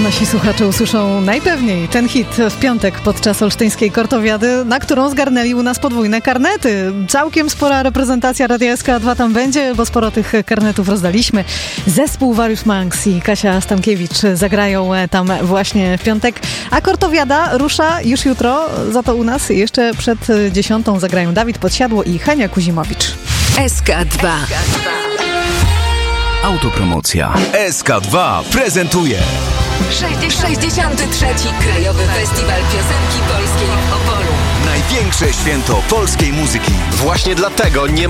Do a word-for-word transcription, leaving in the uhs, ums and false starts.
Nasi słuchacze usłyszą najpewniej ten hit w piątek podczas olsztyńskiej Kortowiady, na którą zgarnęli u nas podwójne karnety. Całkiem spora reprezentacja Radia S K dwa tam będzie, bo sporo tych karnetów rozdaliśmy. Zespół Warius Manx i Kasia Stankiewicz zagrają tam właśnie w piątek, a Kortowiada rusza już jutro, za to u nas jeszcze przed dziesiątą zagrają Dawid Podsiadło i Henia Kuzimowicz. S K dwa. Autopromocja. S K dwa prezentuje sześćdziesiąty trzeci Krajowy Festiwal Piosenki Polskiej w Opolu. największe święto polskiej muzyki. Właśnie dlatego nie